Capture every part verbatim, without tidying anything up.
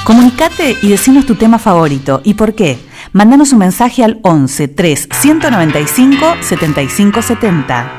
Comunicate y decinos tu tema favorito y por qué. Mándanos un mensaje al once tres ciento noventa y cinco setenta y cinco setenta.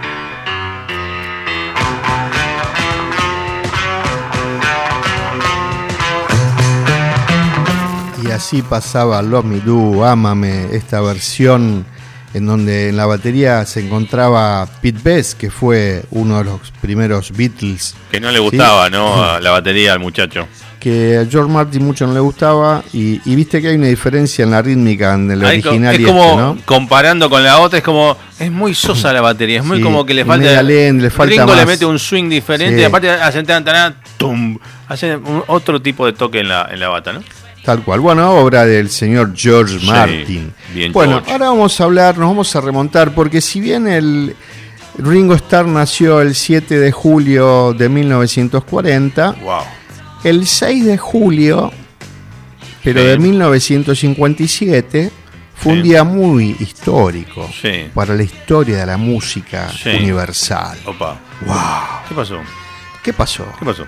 Y así pasaba Love Me Do, Ámame, esta versión en donde en la batería se encontraba Pete Best, que fue uno de los primeros Beatles. Que no le gustaba, ¿sí? ¿no? Uh-huh. La batería al muchacho. Que a George Martin mucho no le gustaba y, y viste que hay una diferencia en la rítmica en el Hay original es y como, este, ¿no? comparando con la otra, es como, es muy sosa la batería, es muy sí, como que le falta, lenta, le falta Ringo más. Le mete un swing diferente, Sí. y aparte hacen tan, tan, tum, hacen un, otro tipo de toque en la, en la bata, ¿no? Tal cual, bueno, obra del señor George Sí, Martin. bien bueno, George. ahora vamos a hablar, nos vamos a remontar, porque si bien el Ringo Starr nació el siete de julio de mil novecientos cuarenta, Wow. el seis de julio, pero Sí. de mil novecientos cincuenta y siete, fue Sí. un día muy histórico Sí. para la historia de la música Sí. universal. Opa. ¡Wow! ¿Qué pasó? ¿Qué pasó? ¿Qué pasó?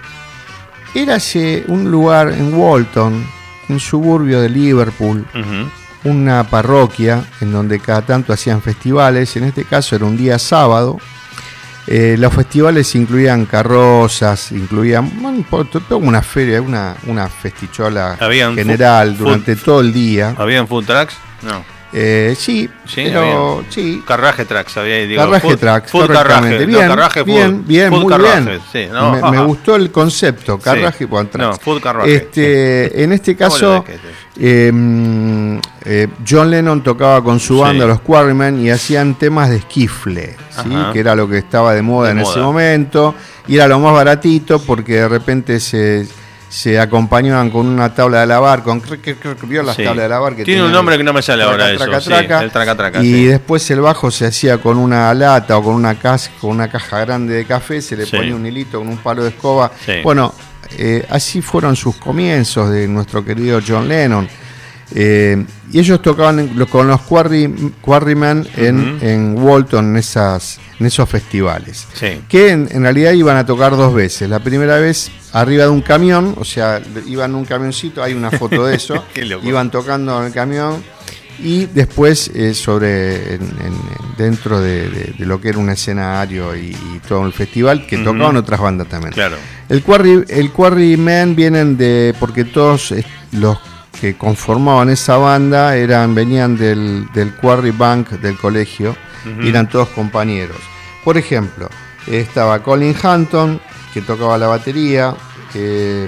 Érase un lugar en Walton, un suburbio de Liverpool, Uh-huh. una parroquia en donde cada tanto hacían festivales. En este caso era un día sábado. Eh, los festivales incluían carrozas, incluían bueno, toda una feria, una, una festichola ¿Habían general fu- durante fu- todo el día. ¿Habían food trucks? No. Eh, sí, Sí, pero había. sí. Carraje tracks, había digo, Carraje food- tracks, food correctamente. carraje, Bien, no, carraje bien, food, bien, food muy carraje, bien. sí, no, me, ajá. me gustó el concepto, carraje Sí. con tracks. No, food carraje. Este, en este ¿Cómo caso, le ves eh, eh, John Lennon tocaba con su banda, Sí. los Quarrymen, y hacían temas de esquifle, ¿sí? Ajá. Que era lo que estaba de moda De en moda. ese momento, y era lo más baratito porque de repente se, se acompañaban con una tabla de lavar, con vio las Sí. tablas de lavar que Tiene un tenían nombre que no me sale traca, ahora traca, eso, traca, sí, el traca traca, y sí. después el bajo se hacía con una lata o con una caja, con una caja grande de café, se le Sí. ponía un hilito con un palo de escoba. Sí. Bueno, eh, así fueron sus comienzos de nuestro querido John Lennon. Eh, y ellos tocaban en- lo- con los Quarry, Quarrymen en, Ujú. en Walton, en, esas, en esos festivales. Sí. Que en, en realidad iban a tocar dos veces. La primera vez arriba de un camión, o sea, iban en un camioncito, hay una foto de eso. Qué loco. Iban tocando en el camión. Y después eh, sobre en, en- dentro de, de- de lo que era un escenario y, y todo el festival, que Ujú. tocaban otras bandas también. Claro. El Quarry, el Quarrymen vienen de, porque todos eh, los que conformaban esa banda eran venían del, del Quarry Bank del colegio, Ujú. y eran todos compañeros. Por ejemplo, estaba Colin Hanton, que tocaba la batería, eh,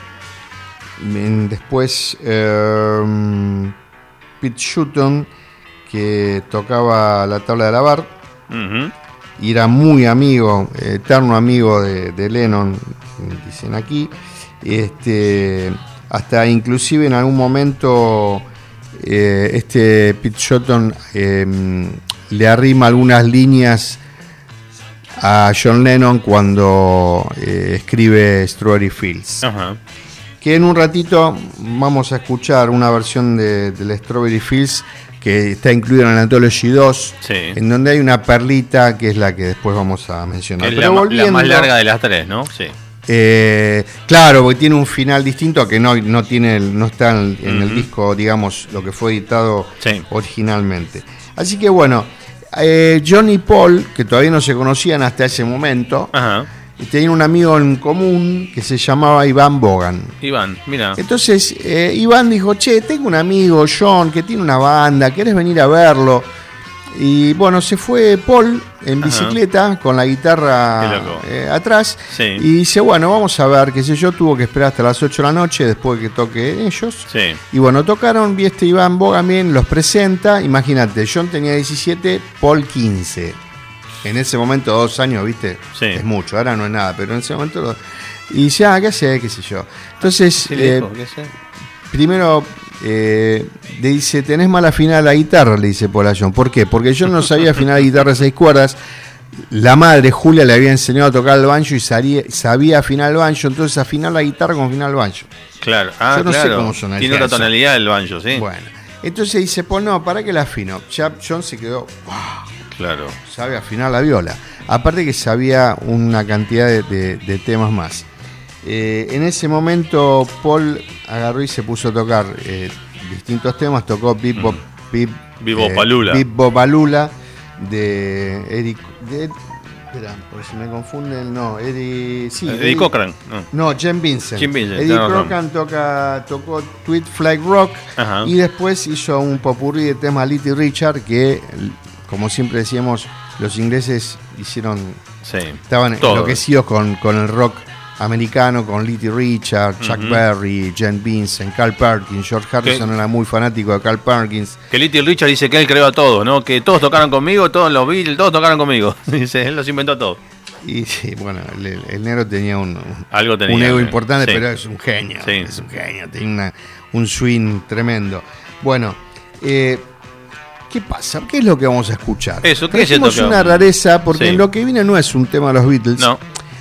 mm, después eh, Pete Shotton, que tocaba la tabla de lavar, Ujú. y era muy amigo, eterno amigo de, de Lennon, dicen aquí. Este, hasta inclusive en algún momento eh, este Pete Shotton eh, le arrima algunas líneas a John Lennon cuando eh, escribe Strawberry Fields. Ajá. Que en un ratito vamos a escuchar una versión de, de Strawberry Fields que está incluida en Anthology dos, Sí. en donde hay una perlita que es la que después vamos a mencionar. Es Pero la, ma- la volviendo, más larga de las tres, ¿no? Sí. eh, claro, porque tiene un final distinto que no, no, tiene el- no está en, en el Ujú. disco, digamos, lo que fue editado Sí. originalmente. Así que bueno, eh, John y Paul, que todavía no se conocían hasta ese momento, Ajá. tenían un amigo en común que se llamaba Iván Bogan. Iván, mira. Entonces eh, Iván dijo, che, tengo un amigo, John, que tiene una banda, ¿querés venir a verlo? Y bueno, se fue Paul en Ajá. bicicleta con la Qué guitarra loco. eh, atrás, Sí. y dice, bueno, vamos a ver, qué sé yo, tuvo que esperar hasta las ocho de la noche después de que toque ellos. Sí. Y bueno, tocaron, vi este Iván Bogan bien, los presenta, imagínate, John tenía diecisiete, Paul quince. En ese momento, dos años, ¿viste? Sí. Es mucho, ahora no es nada, pero en ese momento... lo- Y dice, ah, ¿qué hace? ¿Qué sé yo? Entonces, ¿Qué le eh, dijo? ¿Qué sé? primero eh, le dice, tenés mal afinada la guitarra, le dice Paul a John. ¿Por qué? Porque yo no sabía afinar la guitarra de seis cuerdas. La madre, Julia, le había enseñado a tocar el banjo y sabía, sabía afinar el banjo, entonces afinar la guitarra como afinar el banjo. Claro. Ah, Yo no sé claro. cómo sonaría Tiene otra eso. tonalidad el banjo, sí. Bueno, entonces dice, Paul, no, ¿para qué la afino? Ya John se quedó, wow, Claro. sabe afinar la viola. Aparte que sabía una cantidad de, de- de temas más. Eh, en ese momento Paul agarró y se puso a tocar eh, distintos temas, tocó Bip Bop, Mm. Bip, Bebopalula. eh, Bip Bopalula de Eric, de, espera, por si me confunden, no, Eddie, sí, Eddie, Eddie Cochran. No. no, Jim Vincent. Jim Vincent, Eddie no, no. Cochran toca, tocó Tweet Flag Rock. Ajá. Y después hizo un popurrí de tema Little Richard que, como siempre decíamos, los ingleses hicieron, Sí. estaban Todo. enloquecidos con, con el rock americano, con Little Richard, Chuck Ujú. Berry, Jen Vincent, Carl Perkins. George Harrison ¿Qué? era muy fanático de Carl Perkins. Que Little Richard dice que él creó a todos, ¿no? Que todos tocaron conmigo, todos los Beatles, todos tocaron conmigo. Dice, él los inventó a todos. Y sí, bueno, el, el negro tenía un, Algo tenía, un ego eh. importante, Sí. pero es un genio. Sí. Es un genio, tiene una, un swing tremendo. Bueno, eh, ¿qué pasa? ¿Qué es lo que vamos a escuchar? Eso, ¿qué es Trajimos esto que una vamos? rareza, porque Sí. lo que viene no es un tema de los Beatles. No.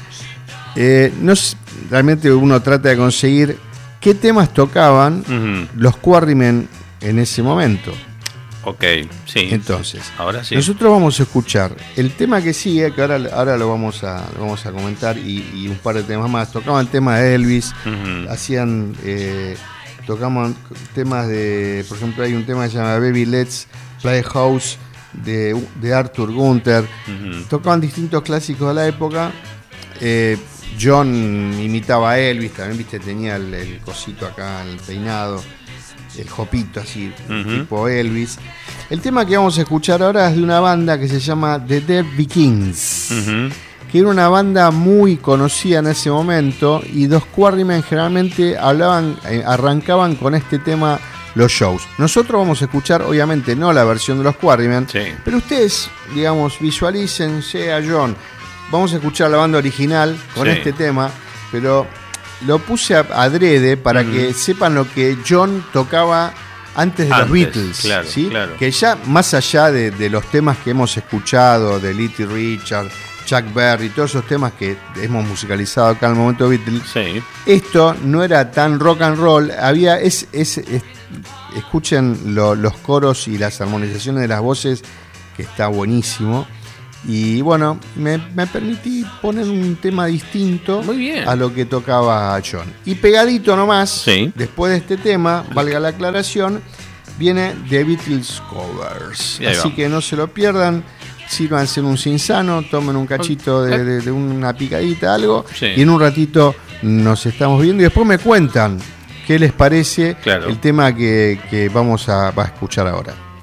Eh, no es- realmente uno trata de conseguir qué temas tocaban Ujú. los Quarrymen en ese momento. Ok, sí. Entonces, Ahora sí. nosotros vamos a escuchar el tema que sigue, que ahora, ahora lo, vamos a, lo vamos a comentar, y, y un par de temas más. Tocaban temas de Elvis, Ujú. hacían, eh, tocaban temas de, por ejemplo, hay un tema que se llama Baby Let's Play House de, de Arthur Gunther. Ujú. Tocaban distintos clásicos de la época. Eh, John imitaba a Elvis, también, viste, tenía el, el cosito acá, el peinado, el jopito así, Ujú. tipo Elvis. El tema que vamos a escuchar ahora es de una banda que se llama The Dead Vikings, Ujú. que era una banda muy conocida en ese momento, y los Quarrymen generalmente hablaban, eh, arrancaban con este tema los shows. Nosotros vamos a escuchar, obviamente, no la versión de los Quarrymen, Sí. pero ustedes, digamos, visualicen, sea John. Vamos a escuchar la banda original con Sí. este tema, pero lo puse a- adrede para Ujú. que sepan lo que John tocaba antes de Antes, los Beatles. claro, ¿sí? claro. Que ya más allá de, de los temas que hemos escuchado, de Little Richard, Chuck Berry, todos esos temas que hemos musicalizado acá en el momento Beatles, Sí. esto no era tan rock and roll. Había, es, es, es- escuchen lo- los coros y las armonizaciones de las voces, que está buenísimo. Y bueno, me, me permití poner un tema distinto Muy bien. a lo que tocaba John. Y pegadito nomás, Sí. después de este tema, valga la aclaración, viene The Beatles Covers. Y ahí Así va. que no se lo pierdan, sírvanse un sinsano, tomen un cachito de, de- de una picadita, algo, Sí. y en un ratito nos estamos viendo y después me cuentan qué les parece Claro. el tema que, que vamos a, va a escuchar ahora.